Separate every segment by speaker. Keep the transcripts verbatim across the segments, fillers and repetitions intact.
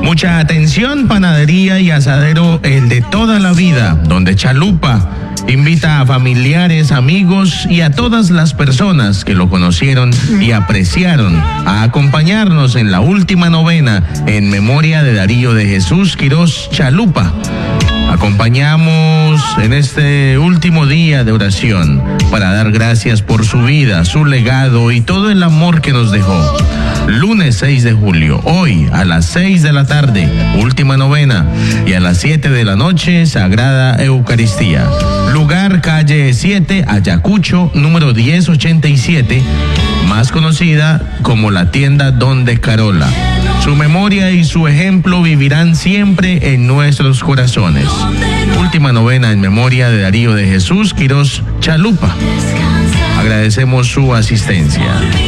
Speaker 1: Mucha atención, panadería y asadero El de Toda la Vida, donde Chalupa invita a familiares, amigos y a todas las personas que lo conocieron y apreciaron a acompañarnos en la última novena en memoria de Darío de Jesús Quirós Chalupa. Acompañamos en este último día de oración para dar gracias por su vida, su legado y todo el amor que nos dejó. Lunes seis de julio, hoy a las seis de la tarde, última novena, y a las siete de la noche, Sagrada Eucaristía. Lugar calle siete, Ayacucho, número diez ochenta y siete, más conocida como la tienda Donde Carola. Su memoria y su ejemplo vivirán siempre en nuestros corazones. Última novena en memoria de Darío de Jesús Quirós Chalupa. Agradecemos su asistencia.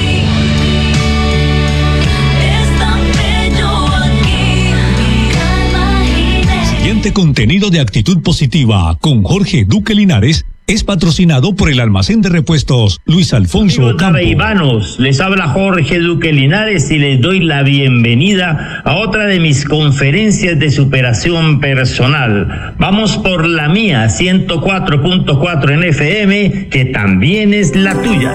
Speaker 2: Siguiente contenido de actitud positiva con Jorge Duque Linares es patrocinado por el almacén de repuestos Luis Alfonso
Speaker 3: Amigos Campo. Les habla Jorge Duque Linares y les doy la bienvenida a otra de mis conferencias de superación personal. Vamos por la mía, ciento cuatro punto cuatro en F M, que también es la tuya.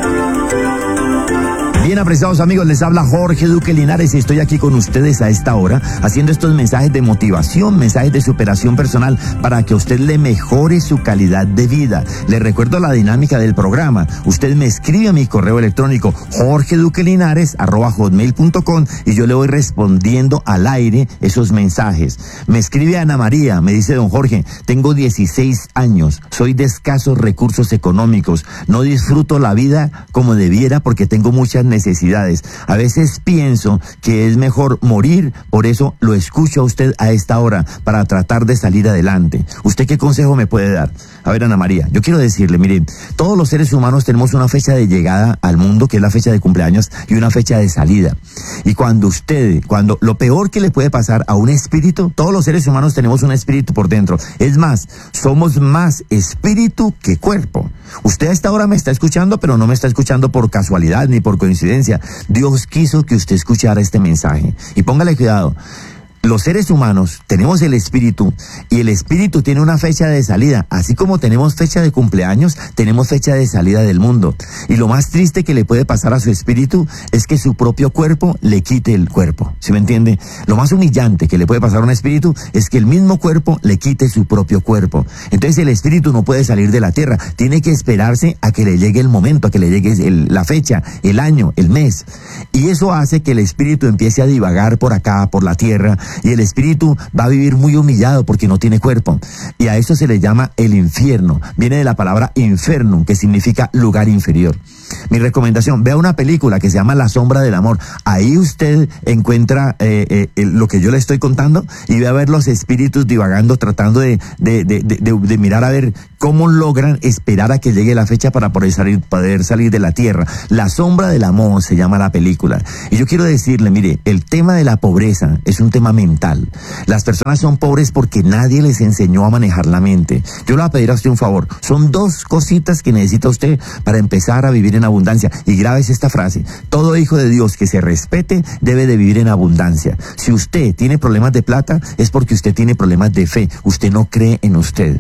Speaker 4: Bien, apreciados amigos, les habla Jorge Duque Linares y estoy aquí con ustedes a esta hora haciendo estos mensajes de motivación, mensajes de superación personal para que usted le mejore su calidad de vida. Les recuerdo la dinámica del programa. Usted me escribe a mi correo electrónico jorgeduquelinares arroba hotmail punto com y yo le voy respondiendo al aire esos mensajes. Me escribe Ana María, me dice: don Jorge, tengo dieciséis años, soy de escasos recursos económicos, no disfruto la vida como debiera porque tengo muchas necesidades. necesidades. A veces pienso que es mejor morir, por eso lo escucho a usted a esta hora para tratar de salir adelante. ¿Usted qué consejo me puede dar? A ver, Ana María, yo quiero decirle, mire, todos los seres humanos tenemos una fecha de llegada al mundo, que es la fecha de cumpleaños, y una fecha de salida. Y cuando usted, cuando lo peor que le puede pasar a un espíritu, todos los seres humanos tenemos un espíritu por dentro. Es más, somos más espíritu que cuerpo. Usted a esta hora me está escuchando, pero no me está escuchando por casualidad ni por coincidencia. Dios quiso que usted escuchara este mensaje. Y póngale cuidado. Los seres humanos tenemos el espíritu y el espíritu tiene una fecha de salida. Así como tenemos fecha de cumpleaños, tenemos fecha de salida del mundo. Y lo más triste que le puede pasar a su espíritu es que su propio cuerpo le quite el cuerpo. ¿Sí me entiende? Lo más humillante que le puede pasar a un espíritu es que el mismo cuerpo le quite su propio cuerpo. Entonces el espíritu no puede salir de la tierra. Tiene que esperarse a que le llegue el momento, a que le llegue el, la fecha, el año, el mes. Y eso hace que el espíritu empiece a divagar por acá, por la tierra, y el espíritu va a vivir muy humillado porque no tiene cuerpo. Y a eso se le llama el infierno. Viene de la palabra infernum, que significa lugar inferior. Mi recomendación, vea una película que se llama La Sombra del Amor. Ahí usted encuentra eh, eh, lo que yo le estoy contando y ve a ver los espíritus divagando, tratando de, de, de, de, de, de mirar a ver cómo logran esperar a que llegue la fecha para poder salir, poder salir de la tierra. La Sombra del Amor se llama la película. Y yo quiero decirle, mire, el tema de la pobreza es un tema mental. Las personas son pobres porque nadie les enseñó a manejar la mente. Yo le voy a pedir a usted un favor. Son dos cositas que necesita usted para empezar a vivir en abundancia. Y grábese esta frase: todo hijo de Dios que se respete debe de vivir en abundancia. Si usted tiene problemas de plata, es porque usted tiene problemas de fe. Usted no cree en usted.